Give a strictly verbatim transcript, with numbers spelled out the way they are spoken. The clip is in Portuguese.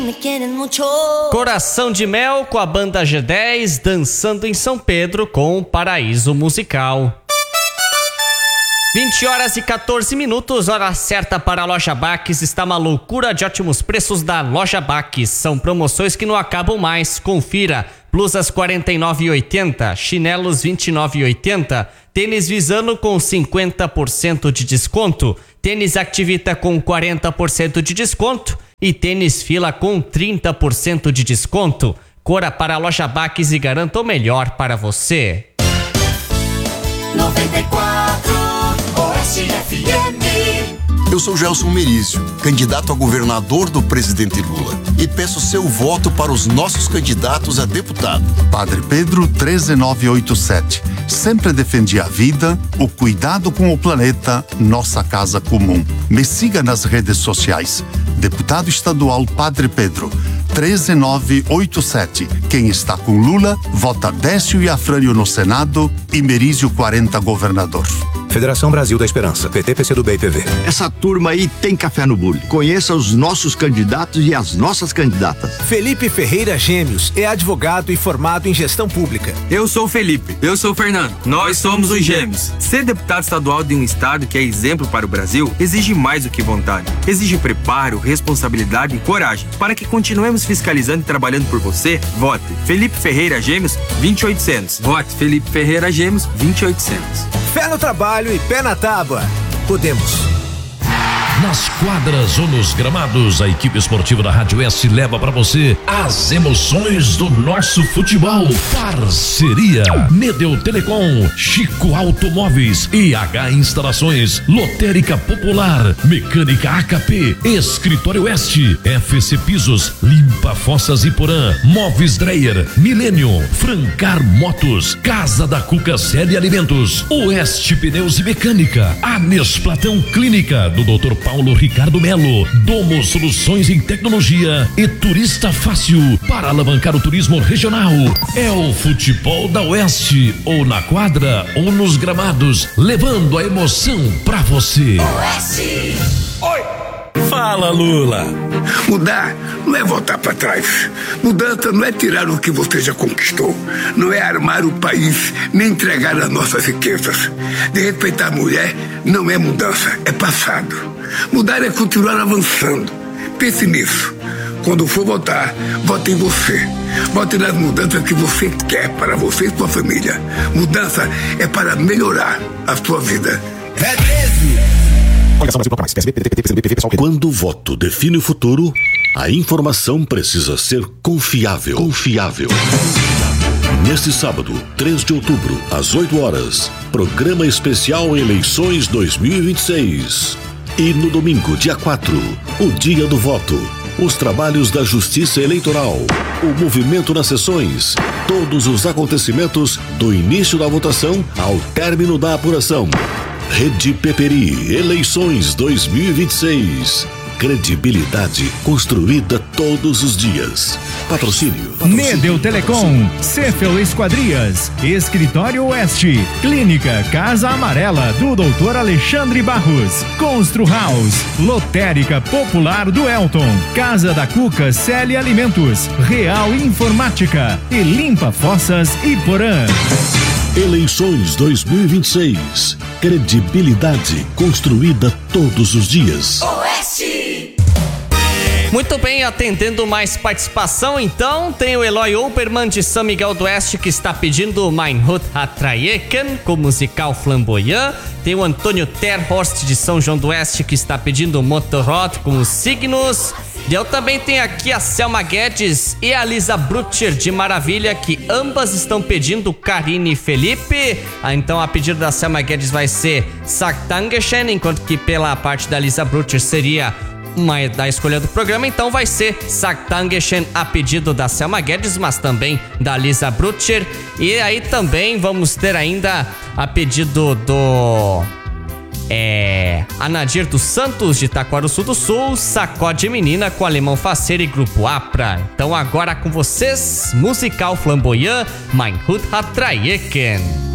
Coração de Mel com a banda G dez, dançando em São Pedro com Paraíso Musical. vinte horas e quatorze minutos, hora certa para a Loja Baques. Está uma loucura de ótimos preços da Loja Baques. São promoções que não acabam mais. Confira: blusas quarenta e nove reais e oitenta centavos, chinelos vinte e nove reais e oitenta centavos, tênis Visano com cinquenta por cento de desconto, tênis Activita com quarenta por cento de desconto e tênis Fila com trinta por cento de desconto. Corra para a Loja Baques e garanta o melhor para você. noventa e quatro Oeste F M. Eu sou Gelson Merizio, candidato a governador do presidente Lula, e peço seu voto para os nossos candidatos a deputado. Padre Pedro treze mil novecentos e oitenta e sete. Sempre defendi a vida, o cuidado com o planeta, nossa casa comum. Me siga nas redes sociais. Deputado estadual Padre Pedro treze mil novecentos e oitenta e sete. Quem está com Lula, vota Décio e Afrânio no Senado e Merizio quarenta governador. Federação Brasil da Esperança, P T, P C do B e P V. Essa turma aí tem café no bule. Conheça os nossos candidatos e as nossas candidatas. Felipe Ferreira Gêmeos é advogado e formado em gestão pública. Eu sou o Felipe. Eu sou o Fernando. Nós somos os Gêmeos. Ser deputado estadual de um estado que é exemplo para o Brasil exige mais do que vontade. Exige preparo, responsabilidade e coragem. Para que continuemos fiscalizando e trabalhando por você, vote Felipe Ferreira Gêmeos vinte e oitocentos. Vote Felipe Ferreira Gêmeos vinte e oitocentos. Fé no trabalho e pé na tábua. Podemos. Nas quadras ou nos gramados, a equipe esportiva da Rádio S leva para você as emoções do nosso futebol. Parceria Medel Telecom, Chico Automóveis, E H Instalações, Lotérica Popular, Mecânica A K P, Escritório Oeste, F C Pisos, Limpa Fossas e Porã, Móveis Dreyer, Milênio, Francar Motos, Casa da Cuca Célia Alimentos, Oeste Pneus e Mecânica, Anes Platão Clínica, do doutor Paulo Ricardo Melo, Domo Soluções em Tecnologia e Turista Fácil, para alavancar o turismo regional. É o futebol da Oeste, ou na quadra ou nos gramados, levando a emoção pra você. Oeste. Oi! Fala, Lula. Mudar não é voltar para trás. Mudança não é tirar o que você já conquistou. Não é armar o país, nem entregar as nossas riquezas. De respeitar a mulher não é mudança, é passado. Mudar é continuar avançando. Pense nisso. Quando for votar, vote em você. Vote nas mudanças que você quer para você e sua família. Mudança é para melhorar a sua vida. É treze. Quando o voto define o futuro, a informação precisa ser confiável. Confiável. Neste sábado, três de outubro, às oito horas, programa especial Eleições dois mil e vinte e seis. E no domingo, dia quatro, o dia do voto, os trabalhos da Justiça Eleitoral, o movimento nas sessões, todos os acontecimentos do início da votação ao término da apuração. Rede Peperi, Eleições dois mil e vinte e seis. Credibilidade construída todos os dias. Patrocínio. Medel Telecom, Cefel Esquadrias, Escritório Oeste, Clínica Casa Amarela do doutor Alexandre Barros, Constru House, Lotérica Popular do Elton, Casa da Cuca Célia Alimentos, Real Informática e Limpa Fossas e Porã. Eleições dois mil e vinte e seis. Credibilidade construída todos os dias. Oeste. Muito bem, atendendo mais participação, então, tem o Eloy Oberman de São Miguel do Oeste que está pedindo Mein Hut Hatrayeken com musical Flamboyant. Tem o Antônio Terhorst de São João do Oeste que está pedindo Motorrad com os Signos. E eu também tenho aqui a Selma Guedes e a Lisa Brutcher de Maravilha, que ambas estão pedindo Karine e Felipe. Ah, então a pedido da Selma Guedes vai ser Saktangeschen, enquanto que pela parte da Lisa Brutcher seria uma da escolha do programa, então vai ser Saktangeschen a pedido da Selma Guedes, mas também da Lisa Brutcher. E aí também vamos ter ainda a pedido do é, Anadir dos Santos de Taquarussu do Sul, Sacode Menina com Alemão Faceiro e Grupo Apra. Então agora com vocês, musical Flamboyant, Mein Hut Hatrayeken.